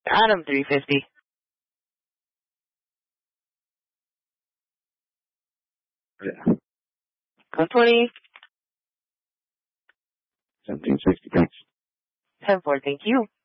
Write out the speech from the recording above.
Adam 350. Yeah. 120. 1760, thanks. 10-4, thank you.